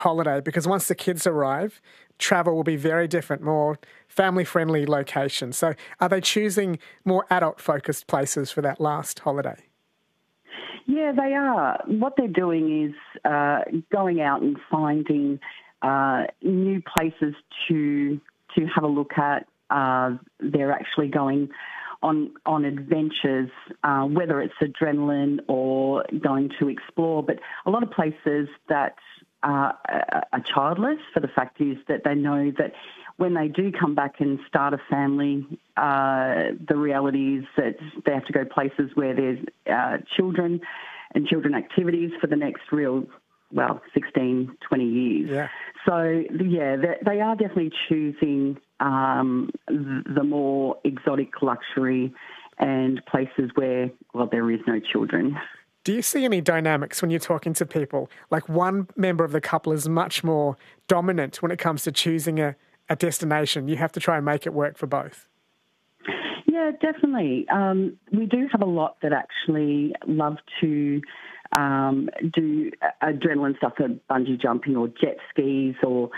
holiday? Because once the kids arrive, travel will be very different, more family-friendly locations. So are they choosing more adult-focused places for that last holiday? Yeah, they are. What they're doing is going out and finding new places to have a look at. They're actually going on adventures, whether it's adrenaline or going to explore. But a lot of places that are childless, for the fact is that they know that when they do come back and start a family, the reality is that they have to go places where there's children and children activities for the next 16, 20 years. Yeah. So, yeah, they are definitely choosing the more exotic luxury and places where, there is no children. Do you see any dynamics when you're talking to people? Like one member of the couple is much more dominant when it comes to choosing a destination. You have to try and make it work for both. Yeah, definitely. We do have a lot that actually love to do adrenaline stuff, like bungee jumping or jet skis or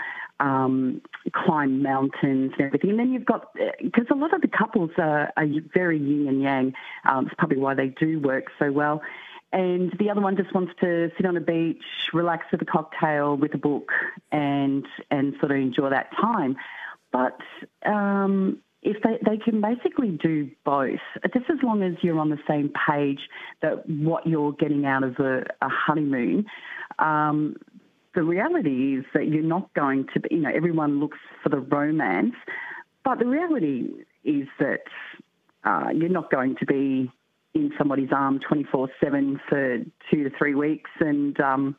climb mountains and everything. And then you've got, because a lot of the couples are very yin and yang, it's probably why they do work so well. And the other one just wants to sit on a beach, relax with a cocktail, with a book, and sort of enjoy that time. But if they can basically do both, just as long as you're on the same page that what you're getting out of a honeymoon. The reality is that you're not going to be, everyone looks for the romance, but the reality is that you're not going to be in somebody's arm 24/7 for 2 to 3 weeks, and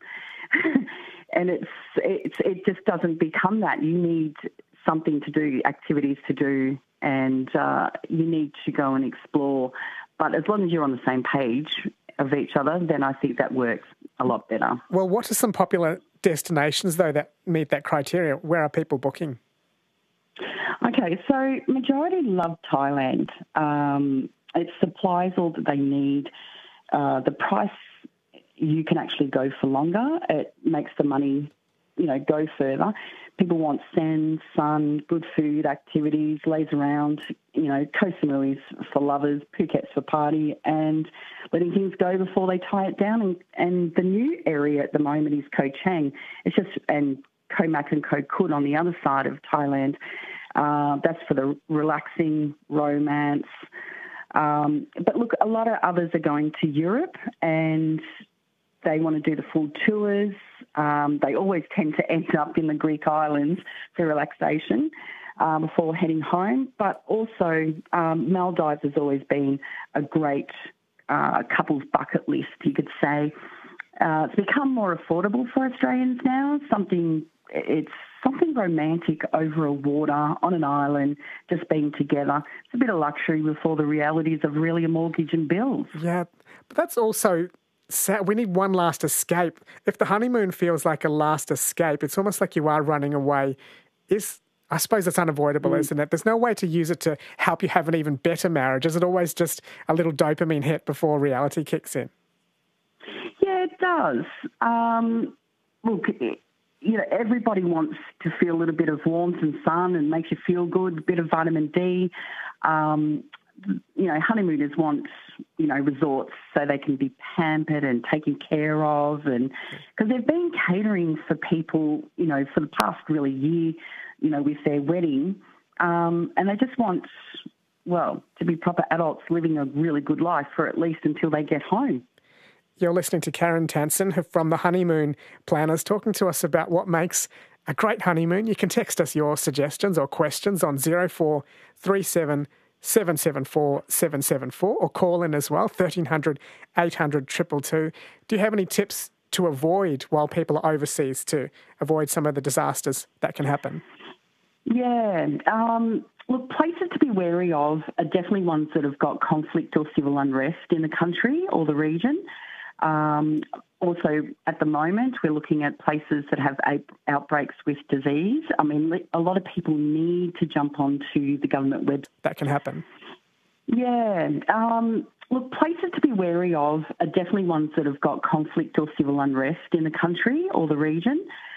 and it just doesn't become that. You need something to do, activities to do, and you need to go and explore. But as long as you're on the same page of each other, then I think that works a lot better. Well, what are some popular destinations, though, that meet that criteria? Where are people booking? Okay, so majority love Thailand. It supplies all that they need. The price, you can actually go for longer. It makes the money, go further. People want sand, sun, good food, activities, lays around, Koh Samui's for lovers, Phuket's for party, and letting things go before they tie it down. And the new area at the moment is Koh Chang. And Koh Mak and Koh Khut on the other side of Thailand. That's for the relaxing romance. But look, a lot of others are going to Europe and they want to do the full tours. They always tend to end up in the Greek islands for relaxation before heading home. But also Maldives has always been a great couple's bucket list, you could say. It's become more affordable for Australians now. It's something romantic over a water, on an island, just being together. It's a bit of luxury before the realities of really a mortgage and bills. Yeah, but that's also sad. We need one last escape. If the honeymoon feels like a last escape, it's almost like you are running away. I suppose it's unavoidable, isn't it? There's no way to use it to help you have an even better marriage. Is it always just a little dopamine hit before reality kicks in? Yeah, it does. Look, everybody wants to feel a little bit of warmth and sun and makes you feel good, a bit of vitamin D. Honeymooners want, resorts so they can be pampered and taken care of. And because they've been catering for people, for the past really year, with their wedding. And they just want, to be proper adults living a really good life for at least until they get home. You're listening to Karen Tansen from the Honeymoon Planners, talking to us about what makes a great honeymoon. You can text us your suggestions or questions on 0437 774 774 or call in as well, 1300 800 222. Do you have any tips to avoid while people are overseas to avoid some of the disasters that can happen? Yeah. Look, places to be wary of are definitely ones that have got conflict or civil unrest in the country or the region. Also, at the moment, we're looking at places that have outbreaks with disease. I mean, a lot of people need to jump onto the government website. That can happen. Yeah. Look, places to be wary of are definitely ones that have got conflict or civil unrest in the country or the region.